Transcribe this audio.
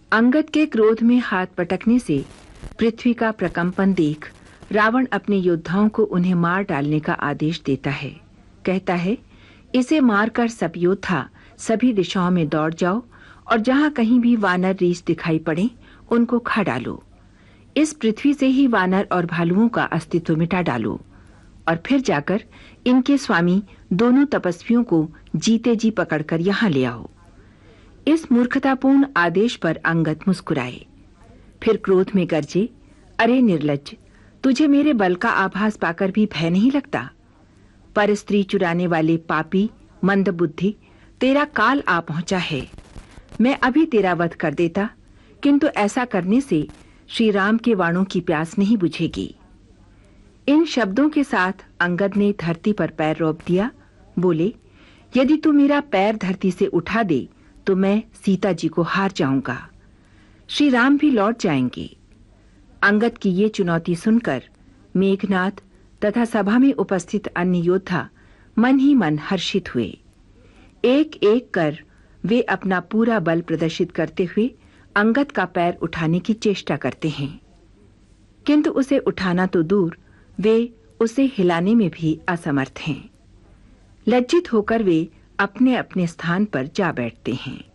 अंगद के क्रोध में हाथ पटकने से पृथ्वी का प्रकंपन देख रावण अपने योद्धाओं को उन्हें मार डालने का आदेश देता है। कहता है, इसे मारकर सब योद्धा सभी दिशाओं में दौड़ जाओ और जहां कहीं भी वानर रीछ दिखाई पड़े उनको खा डालो। इस पृथ्वी से ही वानर और भालुओं का अस्तित्व मिटा डालो और फिर जाकर इनके स्वामी दोनों तपस्वियों को जीते जी पकड़कर यहाँ ले आओ। इस मूर्खतापूर्ण आदेश पर अंगद मुस्कुराए, फिर क्रोध में गरजे, अरे निर्लज्ज, तुझे मेरे बल का आभास पाकर भी भय नहीं लगता? पर स्त्री चुराने वाले पापी मंदबुद्धि, तेरा काल आ पहुंचा है। मैं अभी तेरा वध कर देता, किंतु ऐसा करने से श्री राम के वाणों की प्यास नहीं बुझेगी। इन शब्दों के साथ अंगद ने धरती पर पैर रौंद दिया। बोले, यदि तू मेरा पैर धरती से उठा दे तो मैं सीता जी को हार जाऊंगा, श्री राम भी लौट जाएंगे। अंगद की ये चुनौती सुनकर मेघनाद तथा सभा में उपस्थित अन्य योद्धा मन ही मन हर्षित हुए। एक एक कर वे अपना पूरा बल प्रदर्शित करते हुए अंगद का पैर उठाने की चेष्टा करते हैं, किंतु उसे उठाना तो दूर, वे उसे हिलाने में भी असमर्थ हैं। लज्जित होकर वे अपने अपने स्थान पर जा बैठते हैं।